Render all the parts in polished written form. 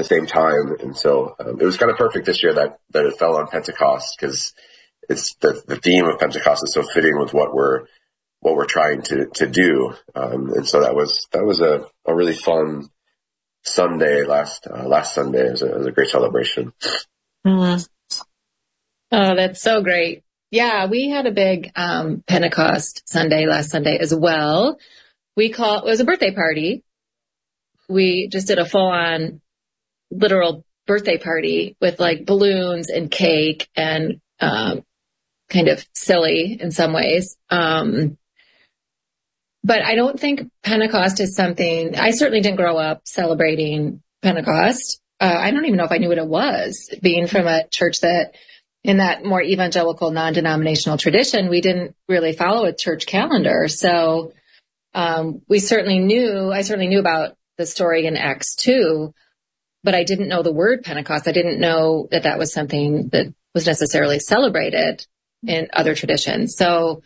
the same time. And so it was kind of perfect this year that it fell on Pentecost, because it's the theme of Pentecost is so fitting with what we're trying to do. And so that was a really fun Sunday last Sunday. It was a great celebration. Mm. Oh, that's so great. Yeah, we had a big Pentecost Sunday last Sunday as well. It was a birthday party. We just did a full-on literal birthday party with like balloons and cake and kind of silly in some ways. But I don't think Pentecost is something, I certainly didn't grow up celebrating Pentecost. I don't even know if I knew what it was, being from a church that in that more evangelical, non-denominational tradition, we didn't really follow a church calendar. So I certainly knew about the story in Acts 2, but I didn't know the word Pentecost. I didn't know that was something that was necessarily celebrated in other traditions. So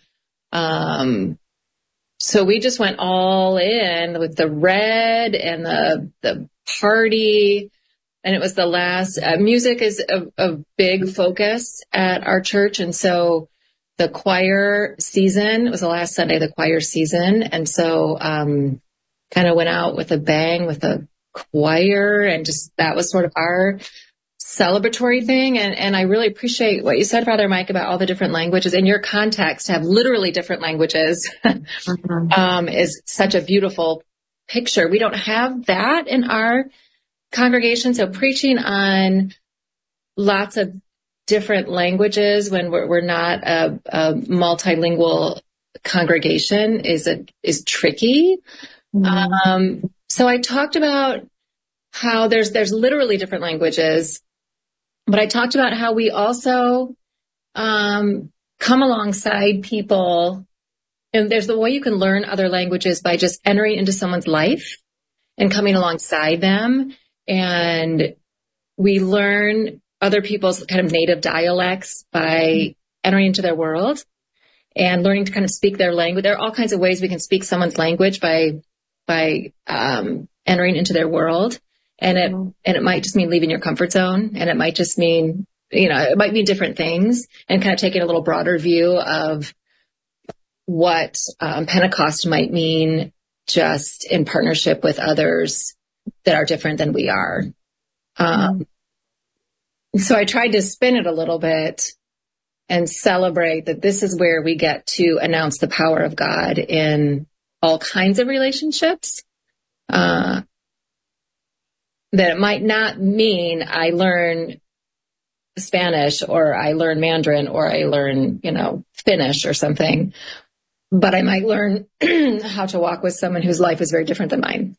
we just went all in with the red and the party. And it was the last, music is a big focus at our church. And so the choir season, it was the last Sunday of the choir season. And so kind of went out with a bang with a choir, and just that was sort of our celebratory thing. And I really appreciate what you said, Father Mike, about all the different languages. In your context, to have literally different languages is such a beautiful picture. We don't have that in our congregation. So preaching on lots of different languages when we're not a multilingual congregation is tricky. So I talked about how there's literally different languages, but I talked about how we also come alongside people, and there's the way you can learn other languages by just entering into someone's life and coming alongside them. And we learn other people's kind of native dialects by entering into their world and learning to kind of speak their language. There are all kinds of ways we can speak someone's language by entering into their world. And it might just mean leaving your comfort zone. And it might just mean, it might mean different things, and kind of taking a little broader view of what Pentecost might mean just in partnership with others that are different than we are. So I tried to spin it a little bit and celebrate that this is where we get to announce the power of God in all kinds of relationships. That it might not mean I learn Spanish or I learn Mandarin or I learn, Finnish or something, but I might learn how to walk with someone whose life is very different than mine.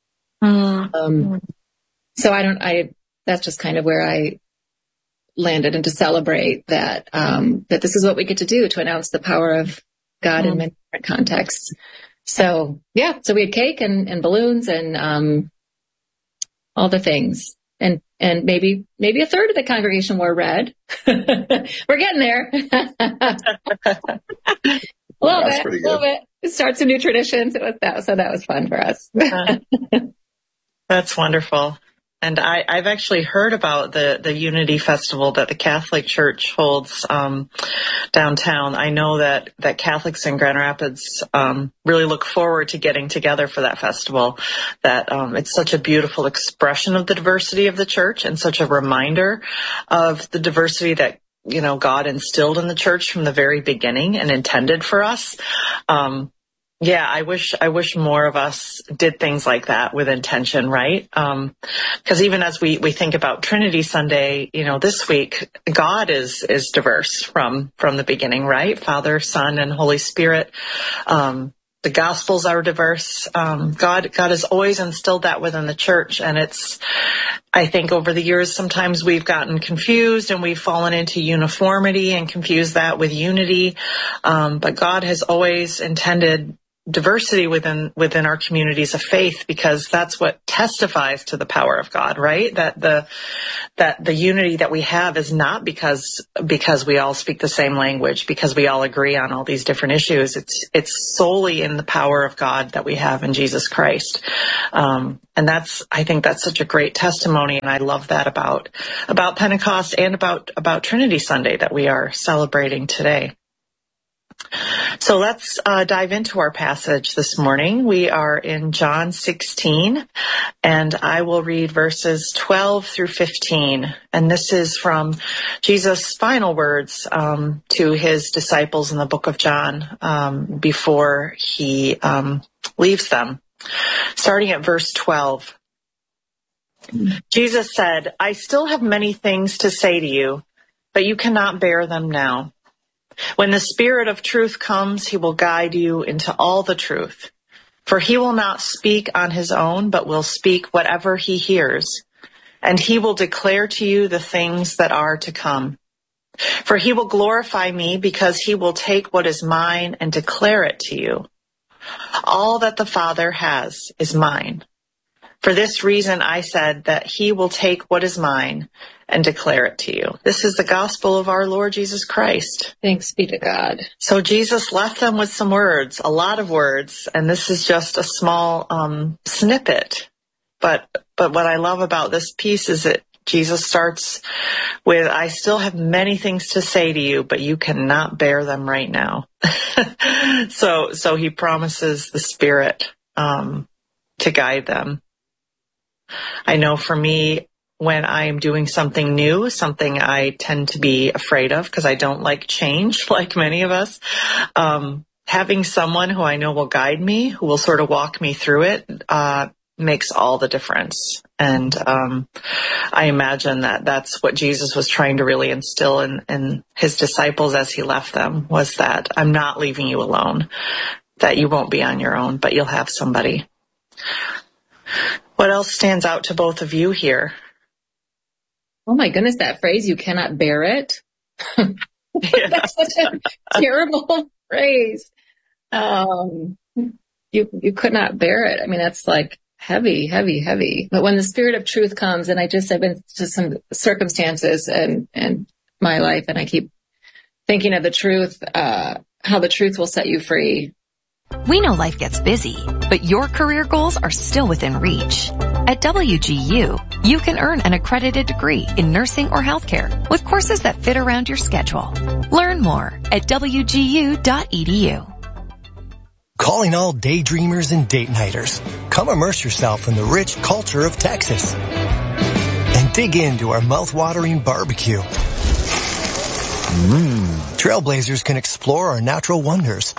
So that's just kind of where I landed, and to celebrate that, that this is what we get to do, to announce the power of God in many different contexts. So yeah, so we had cake and balloons and, all the things. And maybe a third of the congregation wore red. We're getting there. A little bit. Start some new traditions. So that was fun for us. That's wonderful. And I've actually heard about the Unity Festival that the Catholic Church holds downtown. I know that Catholics in Grand Rapids really look forward to getting together for that festival, that it's such a beautiful expression of the diversity of the church and such a reminder of the diversity that, God instilled in the church from the very beginning and intended for us. Yeah, I wish more of us did things like that with intention, right? Because even as we think about Trinity Sunday, this week, God is diverse from the beginning, right? Father, Son, and Holy Spirit. The Gospels are diverse. God has always instilled that within the church, and I think over the years, sometimes we've gotten confused and we've fallen into uniformity and confused that with unity. But God has always intended diversity within our communities of faith, because that's what testifies to the power of God, right? That the unity that we have is not because we all speak the same language, because we all agree on all these different issues. It's solely in the power of God that we have in Jesus Christ. And I think that's such a great testimony. And I love that about Pentecost and about Trinity Sunday that we are celebrating today. So let's dive into our passage this morning. We are in John 16, and I will read verses 12 through 15. And this is from Jesus' final words to his disciples in the book of John before he leaves them. Starting at verse 12. Jesus said, "I still have many things to say to you, but you cannot bear them now. When the Spirit of truth comes, he will guide you into all the truth. For he will not speak on his own, but will speak whatever he hears. And he will declare to you the things that are to come. For he will glorify me, because he will take what is mine and declare it to you. All that the Father has is mine. For this reason I said that he will take what is mine and declare it to you." This is the gospel of our Lord Jesus Christ. Thanks be to God. So Jesus left them with some words, a lot of words, and this is just a small snippet. But what I love about this piece is that Jesus starts with, "I still have many things to say to you, but you cannot bear them right now." So he promises the Spirit to guide them. I know for me, when I'm doing something new, something I tend to be afraid of because I don't like change, like many of us, having someone who I know will guide me, who will sort of walk me through it, makes all the difference. And I imagine that that's what Jesus was trying to really instill in his disciples as he left them, was that I'm not leaving you alone, that you won't be on your own, but you'll have somebody. What else stands out to both of you here? Oh my goodness, that phrase, "you cannot bear it." That's such a terrible phrase. You could not bear it. I mean, that's like heavy, heavy, heavy. But when the Spirit of truth comes, and I've been to some circumstances and my life, and I keep thinking of the truth, how the truth will set you free. We know life gets busy, but your career goals are still within reach. At WGU, you can earn an accredited degree in nursing or healthcare with courses that fit around your schedule. Learn more at wgu.edu. Calling all daydreamers and date nighters. Come immerse yourself in the rich culture of Texas and dig into our mouth-watering barbecue. Trailblazers can explore our natural wonders.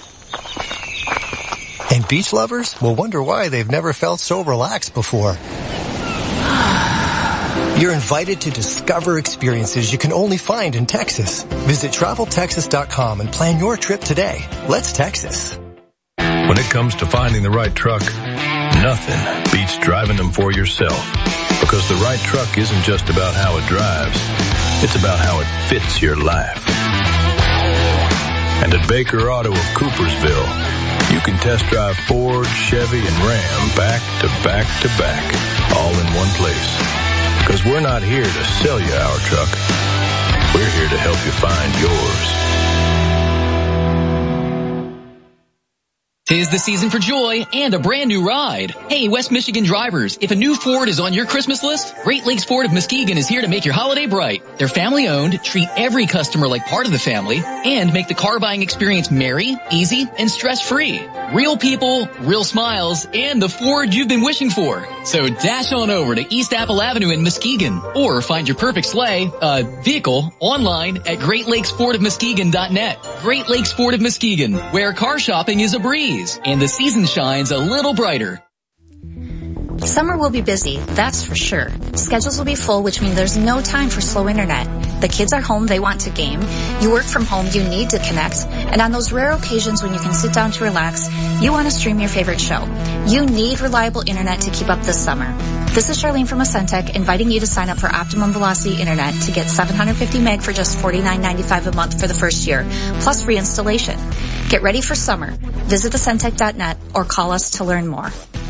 And beach lovers will wonder why they've never felt so relaxed before. You're invited to discover experiences you can only find in Texas. Visit TravelTexas.com and plan your trip today. Let's Texas. When it comes to finding the right truck, nothing beats driving them for yourself. Because the right truck isn't just about how it drives, it's about how it fits your life. And at Baker Auto of Coopersville, you can test drive Ford, Chevy, and Ram back to back to back, all in one place. Because we're not here to sell you our truck. We're here to help you find yours. 'Tis the season for joy and a brand new ride. Hey, West Michigan drivers, if a new Ford is on your Christmas list, Great Lakes Ford of Muskegon is here to make your holiday bright. They're family owned, treat every customer like part of the family, and make the car buying experience merry, easy, and stress-free. Real people, real smiles, and the Ford you've been wishing for. So dash on over to East Apple Avenue in Muskegon, or find your perfect vehicle online at GreatLakesFordofMuskegon.net. Great Lakes Ford of Muskegon, where car shopping is a breeze. And the season shines a little brighter. Summer will be busy, that's for sure. Schedules will be full, which means there's no time for slow internet. The kids are home, they want to game. You work from home, you need to connect. And on those rare occasions when you can sit down to relax, you want to stream your favorite show. You need reliable internet to keep up this summer. This is Charlene from Ascentec inviting you to sign up for Optimum Velocity Internet to get 750 meg for just $49.95 a month for the first year, plus free installation. Get ready for summer. Visit ascentec.net or call us to learn more.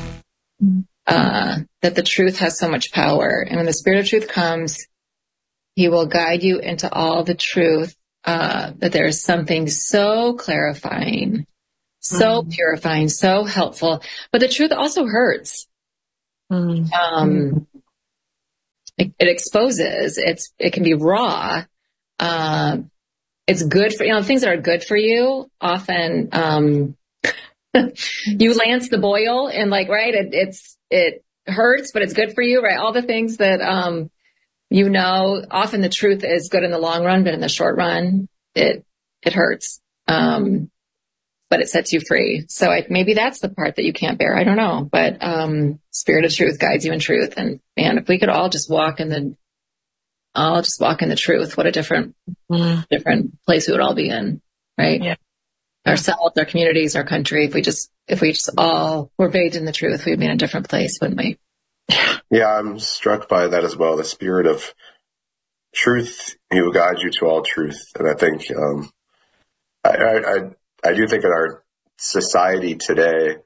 That the truth has so much power. And when the Spirit of truth comes, he will guide you into all the truth, that there is something so clarifying, so purifying, so helpful. But the truth also hurts. It exposes. It can be raw. It's good for, things that are good for you. Often, you lance the boil and right, it hurts, but it's good for you, right? All the things that, often the truth is good in the long run, but in the short run, it hurts. But it sets you free. So maybe that's the part that you can't bear. I don't know, but, Spirit of truth guides you in truth. And man, if we could all just walk in the truth, what a different place we would all be in, right? Yeah. Ourselves, our communities, our country. If we just all were bathed in the truth, we'd be in a different place, wouldn't we? Yeah, I'm struck by that as well. The Spirit of truth, he will guide you to all truth. And I think, I do think in our society today,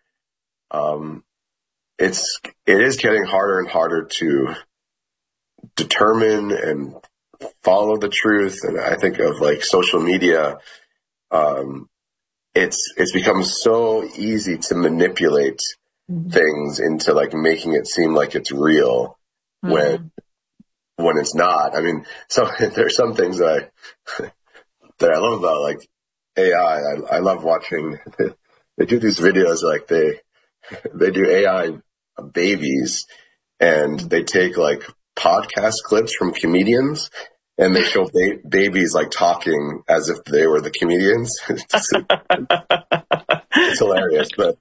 it is getting harder and harder to determine and follow the truth. And I think of social media, it's become so easy to manipulate things into making it seem like it's real when it's not. I mean, so there's some things that I love about AI. I love watching. They do these videos they do AI babies, and they take podcast clips from comedians, and they show babies talking as if they were the comedians. It's hilarious, but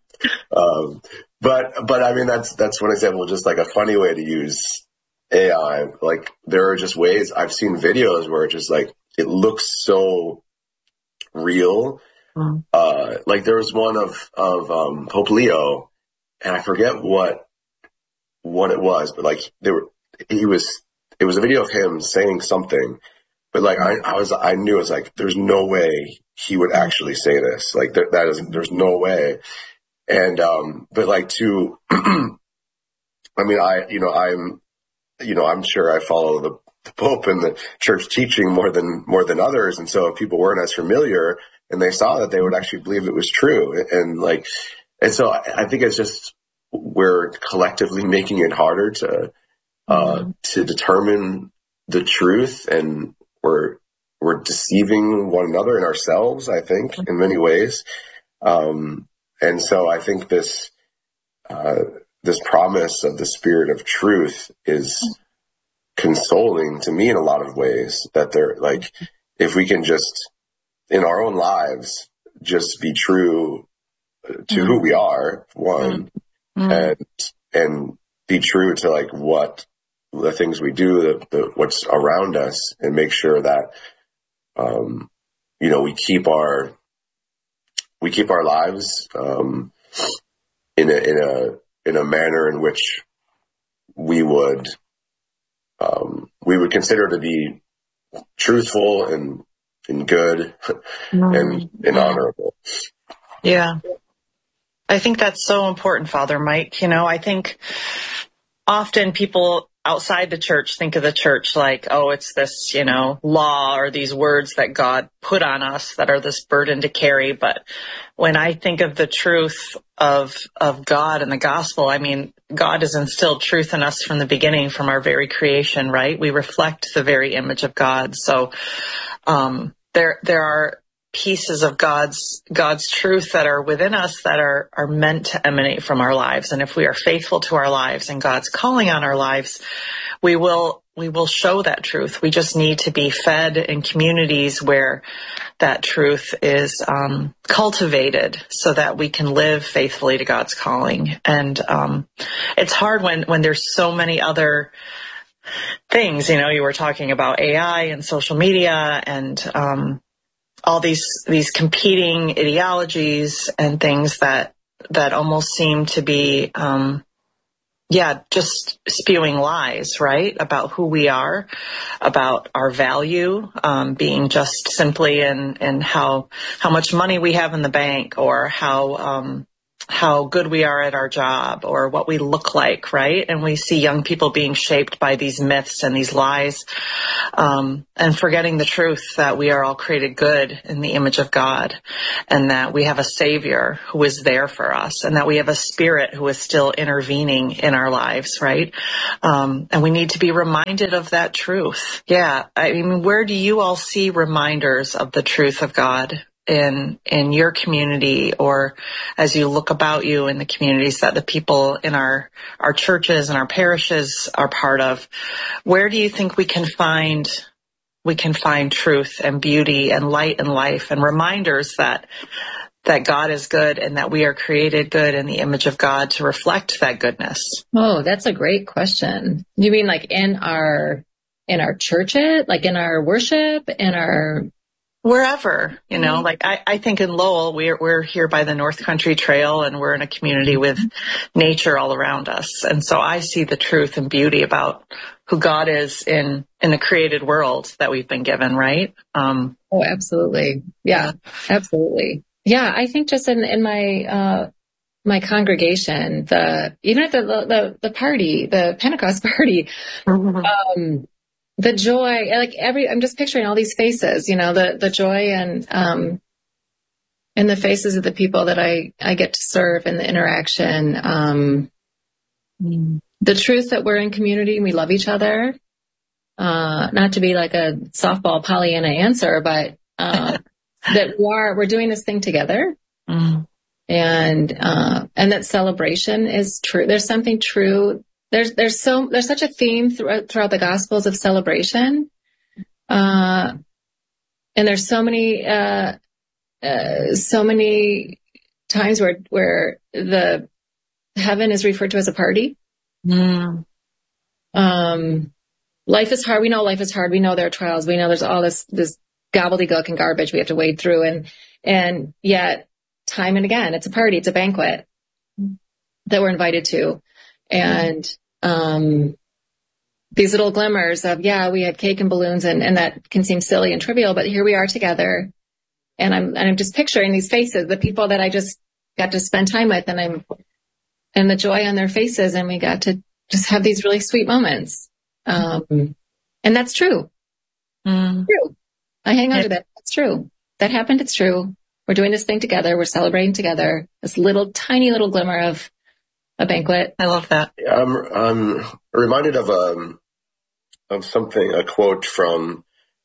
I mean that's one example, just a funny way to use AI. There are just ways I've seen videos where it just it looks so real. There was one of Pope Leo, and I forget what it was, but it was a video of him saying something, but I knew it was there's no way he would actually say this. There's no way. And but I mean, I'm sure I follow the Pope and the church teaching more than others. And so if people weren't as familiar and they saw that, they would actually believe it was true. And so I think it's just, we're collectively making it harder to determine the truth, and we're deceiving one another and ourselves, I think, in many ways. And so I think this promise of the Spirit of truth is consoling to me in a lot of ways, that they're if we can just in our own lives just be true to who we are, one, and be true to what the things we do, what's around us, and make sure that we keep our lives in a manner in which we would consider to be truthful and good and honorable. Yeah. I think that's so important, Father Mike. I think often people outside the church think of the church it's this, law or these words that God put on us that are this burden to carry. But when I think of the truth of God and the gospel, I mean, God has instilled truth in us from the beginning, from our very creation, right? We reflect the very image of God. So, there are pieces of God's truth that are within us that are meant to emanate from our lives. And if we are faithful to our lives and God's calling on our lives, we will show that truth. We just need to be fed in communities where that truth is cultivated so that we can live faithfully to God's calling. And it's hard when there's so many other things. You were talking about AI and social media and all these competing ideologies and things that almost seem to be just spewing lies, right? About who we are, about our value, being just simply in how much money we have in the bank, or how good we are at our job, or what we look like, right? And we see young people being shaped by these myths and these lies, and forgetting the truth that we are all created good in the image of God, and that we have a Savior who is there for us, and that we have a Spirit who is still intervening in our lives, right? And we need to be reminded of that truth. Yeah, I mean, where do you all see reminders of the truth of God in your community, or as you look about you in the communities that the people in our churches and our parishes are part of? Where do you think we can find truth and beauty and light and life, and reminders that God is good, and that we are created good in the image of God to reflect that goodness? Oh, that's a great question. You mean like in our churches, like in our worship, in our... Wherever, like I think in Lowell, we're here by the North Country Trail, and we're in a community with nature all around us. And so I see the truth and beauty about who God is in the created world that we've been given, right? Oh, absolutely. Yeah, absolutely. Yeah, I think just in my my congregation, even at the party, the Pentecost party, the joy, like I'm just picturing all these faces, the joy and the faces of the people that I get to serve, and the interaction, the truth that we're in community and we love each other, not to be like a softball Pollyanna answer, but, that we're doing this thing together, and that celebration is true. There's something true. There's such a theme throughout the Gospels of celebration, and there's so many times where the heaven is referred to as a party. Life is hard. We know life is hard. We know there are trials. We know there's all this gobbledygook and garbage we have to wade through, and yet time and again, it's a party. It's a banquet that we're invited to. And these little glimmers of, we had cake and balloons, and that can seem silly and trivial, but here we are together. And I'm just picturing these faces, the people that I just got to spend time with, and the joy on their faces, and we got to just have these really sweet moments. And that's true. True. I hang on to that. That's true. That happened. It's true. We're doing this thing together. We're celebrating together. This tiny little glimmer of a banquet. I love that. I'm reminded of something, a quote from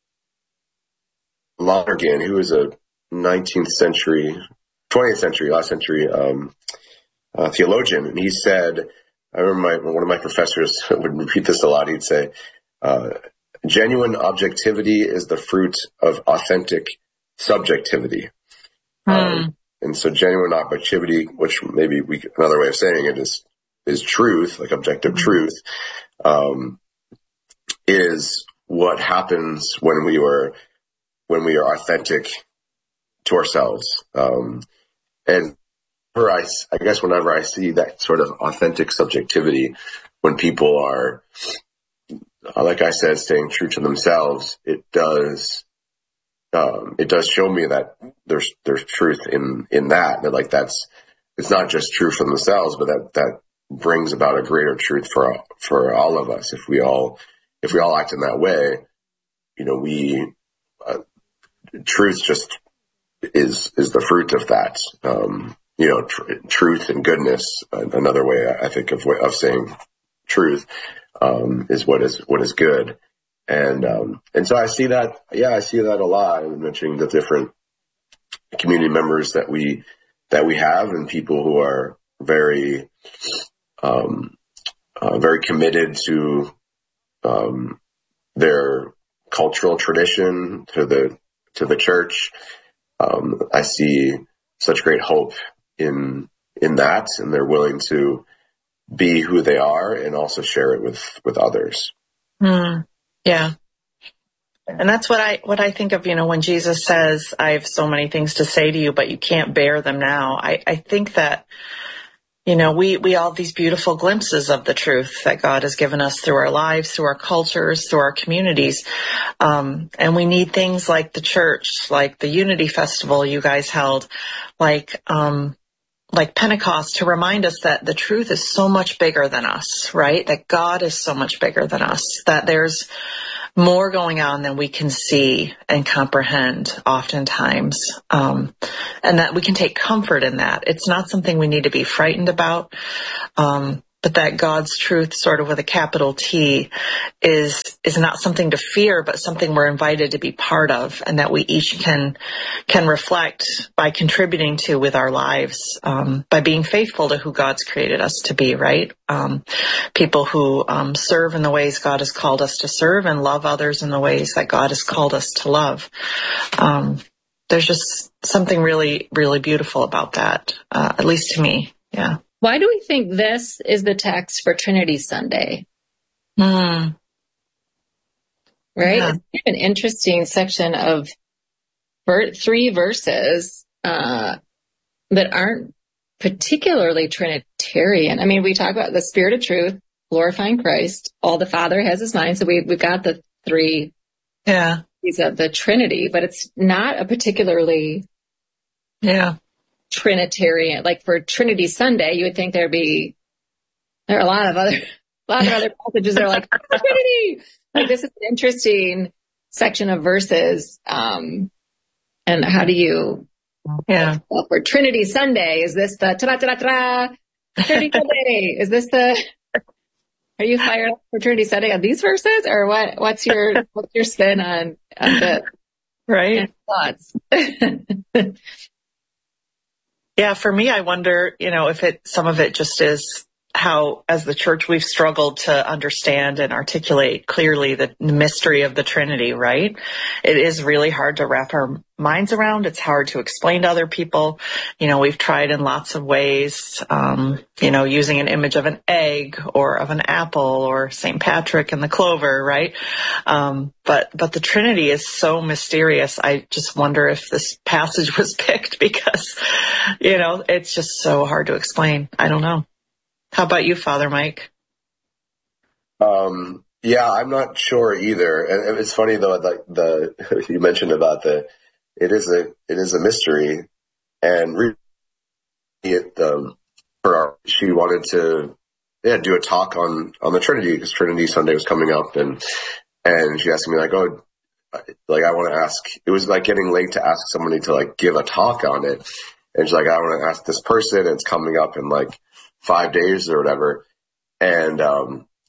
Lonergan, who was a 20th century, last century theologian. And he said, I remember one of my professors would repeat this a lot. He'd say, genuine objectivity is the fruit of authentic subjectivity. And so genuine objectivity, which maybe another way of saying it is truth, like objective truth, is what happens when we are authentic to ourselves. And I guess whenever I see that sort of authentic subjectivity, when people are, like I said, staying true to themselves, it does show me that there's truth in that like it's not just true for themselves, but that brings about a greater truth for all of us. If we all act in that way, truth just is the fruit of that. Truth and goodness. Another way I think of saying truth is what is good. And so I see that. Yeah, I see that a lot. I'm mentioning the different community members that we have, and people who are very, very committed to their cultural tradition, to the church. I see such great hope in that, and they're willing to be who they are and also share it with others. Yeah. And that's what I think of, when Jesus says, I have so many things to say to you, but you can't bear them now. I think that we all have these beautiful glimpses of the truth that God has given us through our lives, through our cultures, through our communities. And we need things like the church, like the Unity Festival you guys held, like Pentecost, to remind us that the truth is so much bigger than us, right? That God is so much bigger than us, that there's more going on than we can see and comprehend oftentimes, and that we can take comfort in that. It's not something we need to be frightened about, but that God's truth, sort of with a capital T, is not something to fear, but something we're invited to be part of, and that we each can reflect by contributing to with our lives, by being faithful to who God's created us to be, right? People who serve in the ways God has called us to serve and love others in the ways that God has called us to love. There's just something really, really beautiful about that, at least to me. Yeah. Why do we think this is the text for Trinity Sunday? Right? Yeah. It's an interesting section of 3 verses that aren't particularly Trinitarian. I mean, we talk about the Spirit of truth, glorifying Christ, all the Father has his mind. So we've got the 3 keys of the Trinity, but it's not a particularly Trinitarian. Like for Trinity Sunday, you would think there are a lot of other passages that are like Trinity. Like this is an interesting section of verses. And how do you? Yeah. Well, for Trinity Sunday, is this the Trinity Sunday? Is this the? Are you fired up for Trinity Sunday on these verses, or what? What's your spin on the thoughts? Yeah, for me, I wonder, if some of it just is how, as the church, we've struggled to understand and articulate clearly the mystery of the Trinity, right? It is really hard to wrap our minds around. It's hard to explain to other people. We've tried in lots of ways, using an image of an egg or of an apple or St. Patrick and the clover, right? But the Trinity is so mysterious. I just wonder if this passage was picked because, it's just so hard to explain. I don't know. How about you, Father Mike? Yeah, I'm not sure either. And it's funny though, like you mentioned about it is a mystery, and really she wanted to do a talk on the Trinity because Trinity Sunday was coming up, and she asked me I want to ask. It was like getting late to ask somebody to give a talk on it, and she's like, I want to ask this person. And it's coming up in 5 days or whatever. And I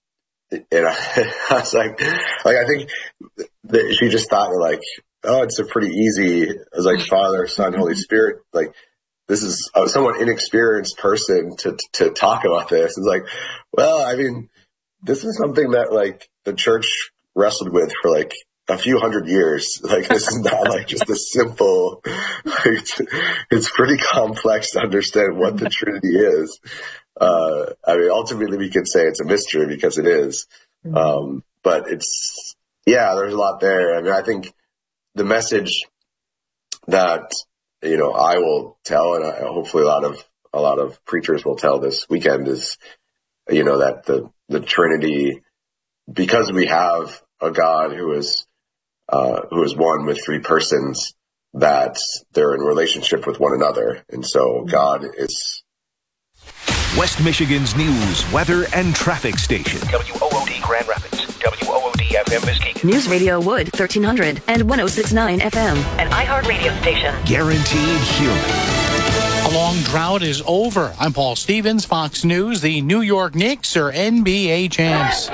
was I think that she just thought it's a pretty easy, I was like, Father, Son, Holy Spirit, this is a somewhat inexperienced person to talk about this. It's this is something that the church wrestled with for a few hundred years. This is not just a simple, it's pretty complex to understand what the Trinity is. Ultimately we could say it's a mystery because it is. But there's a lot there. I think the message that, I will tell, and hopefully a lot of preachers will tell this weekend is, that the Trinity, because we have a God who is one with 3 persons, that they're in relationship with one another. And so God is West Michigan's news, weather, and traffic station. WOOD Grand Rapids, WOOD FM Muskegon. News Radio Wood 1300 and 106.9 FM. An iHeart radio station. Guaranteed human. A long drought is over. I'm Paul Stevens, Fox News. The New York Knicks are NBA champs.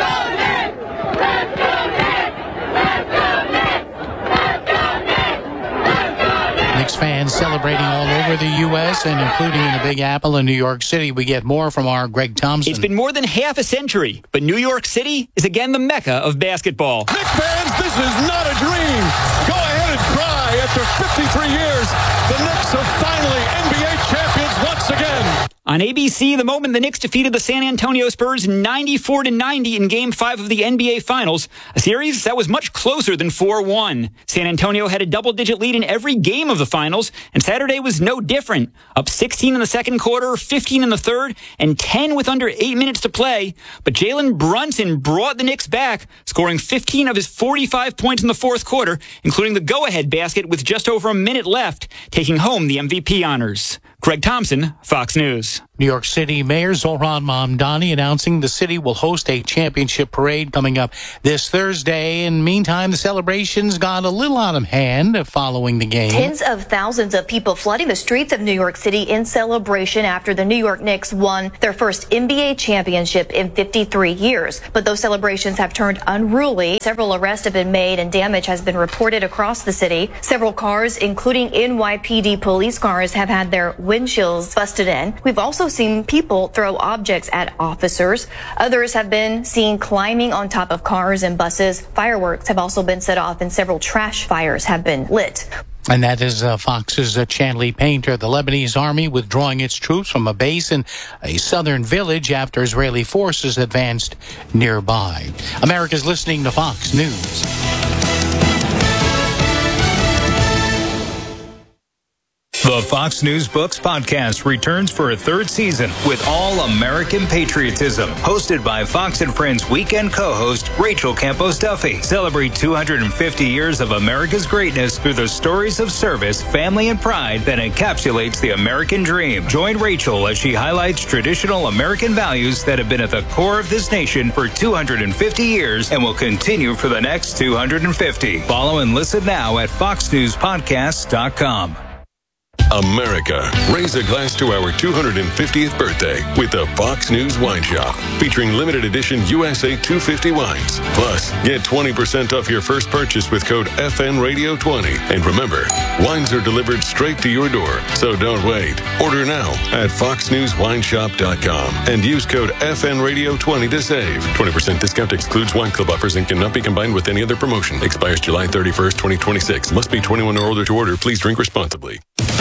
Knicks fans celebrating all over the U.S. and including in the Big Apple in New York City. We get more from our Greg Thompson. It's been more than half a century, but New York City is again the mecca of basketball. Knicks fans, this is not a dream. Go ahead and cry. After 53 years, the Knicks are finally NBA champions once again. On ABC, the moment the Knicks defeated the San Antonio Spurs 94-90 in Game 5 of the NBA Finals, a series that was much closer than 4-1. San Antonio had a double-digit lead in every game of the Finals, and Saturday was no different. Up 16 in the second quarter, 15 in the third, and 10 with under 8 minutes to play. But Jalen Brunson brought the Knicks back, scoring 15 of his 45 points in the fourth quarter, including the go-ahead basket with just over a minute left, taking home the MVP honors. Greg Thompson, Fox News. New York City Mayor Zohran Mamdani announcing the city will host a championship parade coming up this Thursday. In the meantime, the celebrations got a little out of hand following the game. Tens of thousands of people flooding the streets of New York City in celebration after the New York Knicks won their first NBA championship in 53 years. But those celebrations have turned unruly. Several arrests have been made and damage has been reported across the city. Several cars, including NYPD police cars, have had their windshields busted in. We've also seen people throw objects at officers. Others have been seen climbing on top of cars and buses. Fireworks have also been set off and several trash fires have been lit. And that is Fox's Chanley Painter. The Lebanese army withdrawing its troops from a base in a southern village after Israeli forces advanced nearby. America's listening to Fox News. The Fox News Books podcast returns for a third season with all American patriotism. Hosted by Fox and Friends weekend co-host Rachel Campos Duffy. Celebrate 250 years of America's greatness through the stories of service, family, and pride that encapsulates the American dream. Join Rachel as she highlights traditional American values that have been at the core of this nation for 250 years and will continue for the next 250. Follow and listen now at foxnewspodcasts.com. America, raise a glass to our 250th birthday with the Fox News Wine Shop, featuring limited edition USA 250 wines. Plus, get 20% off your first purchase with code FNRadio20. And remember, wines are delivered straight to your door, so don't wait. Order now at foxnewswineshop.com and use code FNRadio20 to save. 20% discount excludes wine club offers and cannot be combined with any other promotion. Expires July 31st, 2026. Must be 21 or older to order. Please drink responsibly.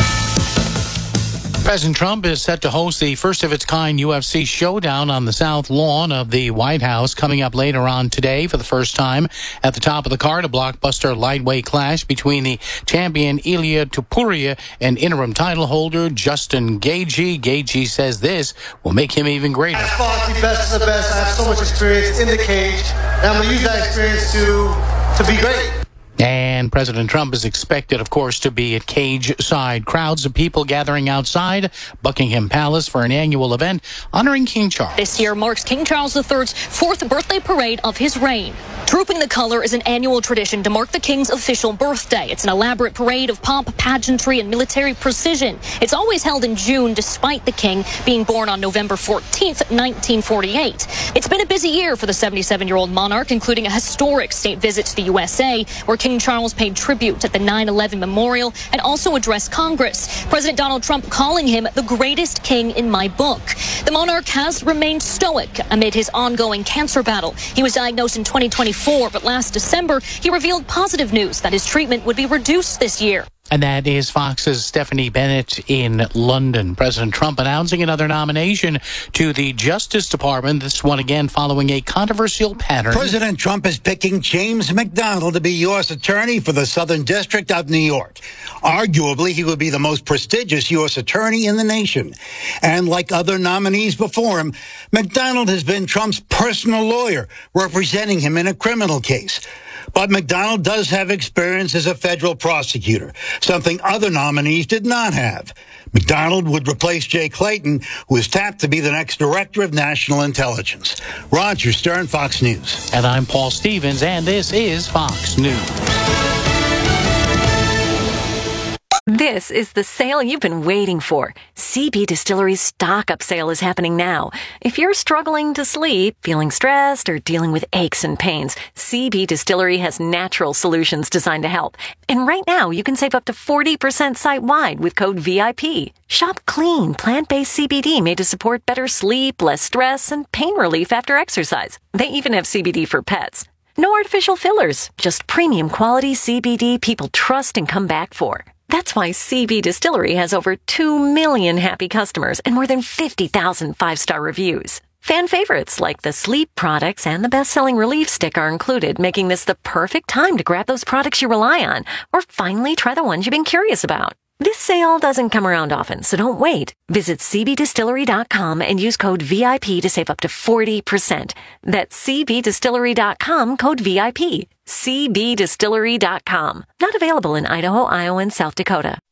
President Trump is set to host the first-of-its-kind UFC showdown on the South Lawn of the White House coming up later on today for the first time. At the top of the card, a blockbuster lightweight clash between the champion Ilia Topuria and interim title holder Justin Gaethje. Gaethje says this will make him even greater. I fought the best of the best. I have so much experience in the cage, and I'm going to use that experience to be great. And President Trump is expected, of course, to be at cage-side. Crowds of people gathering outside Buckingham Palace for an annual event honoring King Charles. This year marks King Charles III's fourth birthday parade of his reign. Trooping the Color is an annual tradition to mark the King's official birthday. It's an elaborate parade of pomp, pageantry, and military precision. It's always held in June, despite the King being born on November 14th, 1948. It's been a busy year for the 77-year-old monarch, including a historic state visit to the USA, where King Charles paid tribute at the 9/11 memorial and also addressed Congress. President Donald Trump calling him the greatest king in my book. The monarch has remained stoic amid his ongoing cancer battle. He was diagnosed in 2024, but last December, he revealed positive news that his treatment would be reduced this year. And that is Fox's Stephanie Bennett in London. President Trump announcing another nomination to the Justice Department, this one again following a controversial pattern. President Trump is picking James McDonald to be U.S. Attorney for the Southern District of New York. Arguably, he would be the most prestigious U.S. attorney in the nation. And like other nominees before him, McDonald has been Trump's personal lawyer, representing him in a criminal case. But McDonald does have experience as a federal prosecutor, something other nominees did not have. McDonald would replace Jay Clayton, who is tapped to be the next Director of National Intelligence. Roger Stern, Fox News. And I'm Paul Stevens, and this is Fox News. This is the sale you've been waiting for. CB Distillery's Stock Up sale is happening now. If you're struggling to sleep, feeling stressed, or dealing with aches and pains, CB Distillery has natural solutions designed to help. And right now, you can save up to 40% site-wide with code VIP. Shop clean, plant-based CBD made to support better sleep, less stress, and pain relief after exercise. They even have CBD for pets. No artificial fillers, just premium quality CBD people trust and come back for. That's why CB Distillery has over 2 million happy customers and more than 50,000 5-star reviews. Fan favorites like the sleep products and the best-selling Relief Stick are included, making this the perfect time to grab those products you rely on or finally try the ones you've been curious about. This sale doesn't come around often, so don't wait. Visit cbdistillery.com and use code VIP to save up to 40%. That's cbdistillery.com, code VIP. cbdistillery.com. Not available in Idaho, Iowa, and South Dakota.